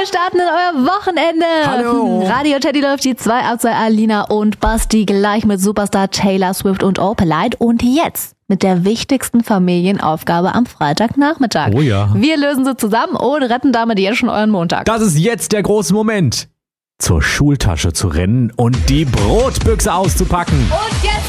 starten in euer Wochenende. Hallo. Radio Teddy läuft die 2 ab 2 Alina und Basti gleich mit Superstar Taylor Swift und Opalite. Und jetzt mit der wichtigsten Familienaufgabe am Freitagnachmittag. Oh ja. Wir lösen sie zusammen und retten damit jetzt schon euren Montag. Das ist jetzt der große Moment, zur Schultasche zu rennen und die Brotbüchse auszupacken. Und jetzt